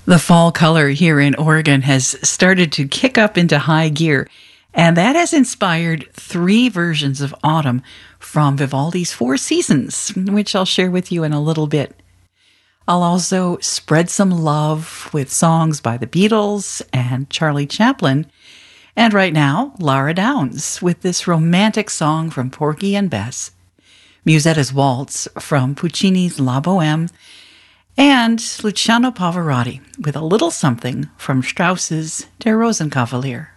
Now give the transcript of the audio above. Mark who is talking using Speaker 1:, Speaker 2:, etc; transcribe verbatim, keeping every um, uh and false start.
Speaker 1: The fall color here in Oregon has started to kick up into high gear, and that has inspired three versions of autumn from Vivaldi's Four Seasons, which I'll share with you in a little bit. I'll also spread some love with songs by the Beatles and Charlie Chaplin, and right now, Laura Downs with this romantic song from Porgy and Bess, Musetta's Waltz from Puccini's La Boheme, and Luciano Pavarotti with a little something from Strauss's Der Rosenkavalier.